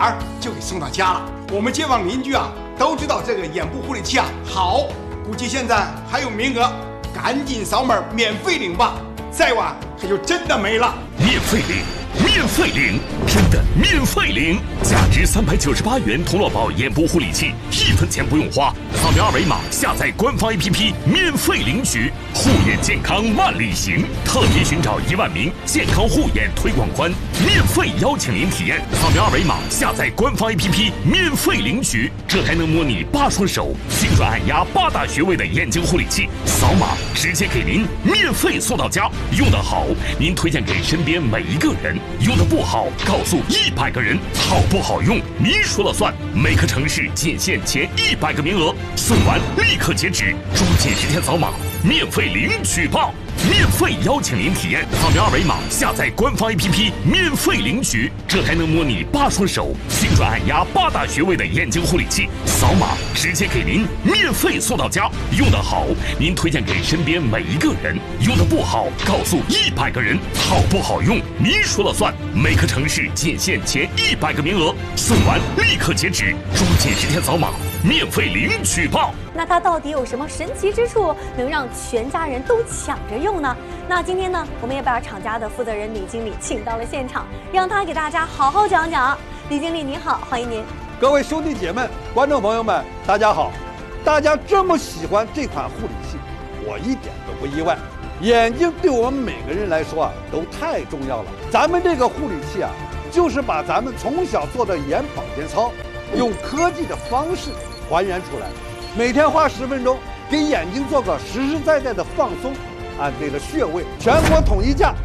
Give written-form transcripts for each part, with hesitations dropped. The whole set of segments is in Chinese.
儿就给送到家了。我们街坊邻居啊都知道这个眼部护理器啊好，估计现在还有名额，赶紧扫码免费领吧，再晚可就真的没了。 免费领，免费领，真的免费领！价值398元童乐宝眼部护理器，1分钱不用花，扫描二维码下载官方 APP 免费领取。护眼健康万里行，特别寻找1万名健康护眼推广官，免费邀请您体验。扫描二维码下载官方 APP 免费领取，这还能模拟8双手精准按压8大穴位的眼睛护理器，扫码直接给您免费送到家。用得好，您推荐给身边每一个人；用得不好，告诉100个人。好不好用，您说了算。每个城市仅限前100个名额，送完立刻截止，抓紧时间扫码，免费领取吧！免费邀请您体验，扫描二维码下载官方 APP 免费领取，这还能模拟8双手精准按压8大穴位的眼睛护理器，扫码直接给您免费送到家。用得好，您推荐给身边每一个人；用得不好，告诉100个人。好不好用，您说了算。每个城市仅限前100个名额，送完立刻截止，抓紧时间扫码，免费领取吧！ 那它到底有什么神奇之处，能让全家人都抢着用呢？那今天呢，我们也把厂家的负责人李经理请到了现场，让他给大家好好讲讲。李经理您好，欢迎您。 各位兄弟姐妹、观众朋友们，大家好！大家这么喜欢这款护理器，我一点都不意外。眼睛对我们每个人来说啊，都太重要了。咱们这个护理器啊，就是把咱们从小做的眼保健操，用科技的方式还原出来。每天花10分钟，给眼睛做个实实在在的放松，按对了穴位，全国统一价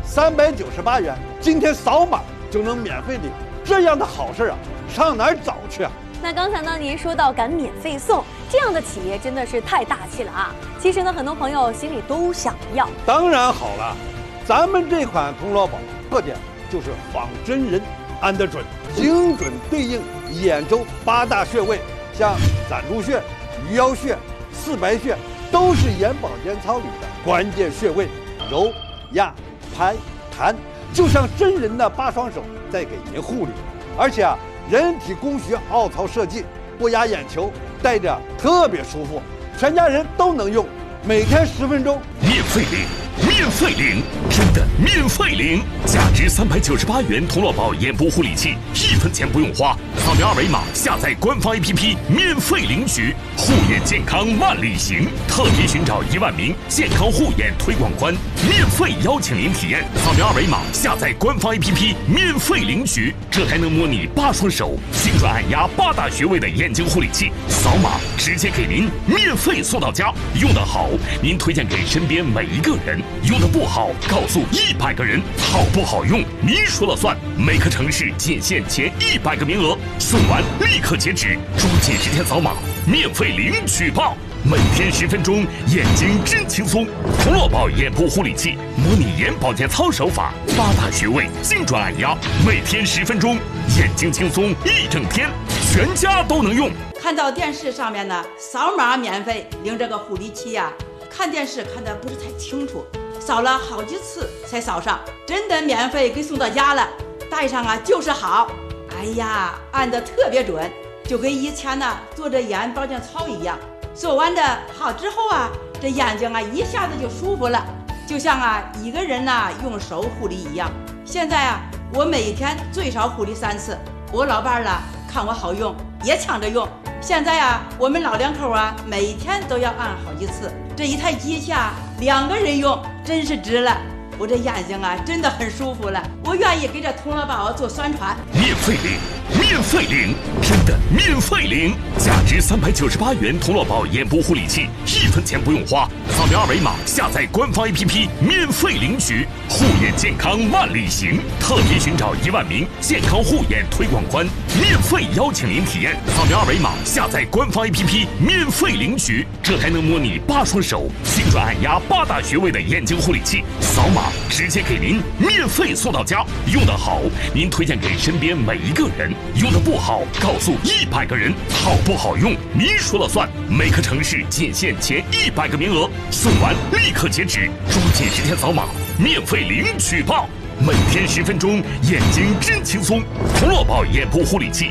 398元，今天扫码就能免费领，这样的好事啊，上哪儿找去啊？ 那刚才呢，您说到敢免费送，这样的企业真的是太大气了啊！其实呢，很多朋友心里都想要。 当然好了，咱们这款童乐宝特点就是仿真人，按得准，精准对应眼周8大穴位，像攒珠穴、鱼腰穴、四白穴，都是眼保健操里的关键穴位，揉、压、拍、弹，就像真人的8双手在给您护理。而且啊，人体工学凹槽设计，不压眼球，戴着特别舒服，全家人都能用。每天10分钟， 免费领，免费领，真的免费领！价值398元童乐宝眼部护理器，1分钱不用花，扫描二维码下载官方 APP 免费领取。护眼健康万里行，特别寻找1万名健康护眼推广官，免费邀请您体验。扫描二维码下载官方 APP 免费领取，这还能模拟8双手精准按压8大穴位的眼睛护理器，扫码直接给您免费送到家。用得好，您推荐给身边每一个人；用得不好，告诉100个人。好不好用，您说了算。每个城市仅限前100个名额，送完立刻截止，抓紧时间扫码，免费领取吧！每天10分钟，眼睛真轻松。童乐宝眼部护理器模拟眼保健操手法，8大穴位精准按压，每天10分钟，眼睛轻松1整天，全家都能用。 看到电视上面呢，扫码免费领这个护理器呀，看电视看得不是太清楚，扫了好几次才扫上，真的免费给送到家了，戴上啊就是好。哎呀，按得特别准，就跟以前呢做这眼保健操一样。做完的好之后啊，这眼睛啊一下子就舒服了，就像啊一个人呢用手护理一样。现在啊，我每天最少护理3次，我老伴儿了看我好用，也抢着用。现在啊，我们老两口啊，每天都要按好几次。这一台机器啊，2个人用，真是值了。我这眼睛啊，真的很舒服了。我愿意给这童乐宝做宣传。 免费领，免费领，真的免费领！价值398元童乐宝眼部护理器，1分钱不用花，扫描二维码下载官方 APP 免费领取。护眼健康万里行，特别寻找1万名健康护眼推广官，免费邀请您体验。扫描二维码下载官方 APP 免费领取，这还能模拟8双手精准按压8大穴位的眼睛护理器，扫码直接给您免费送到家。用得好，您推荐给身边每一个人；用得不好，告诉100个人。好不好用，您说了算。每个城市仅限前100个名额，送完立刻截止，抓紧时间扫码，免费领取吧！每天10分钟，眼睛真轻松。童乐宝眼部护理器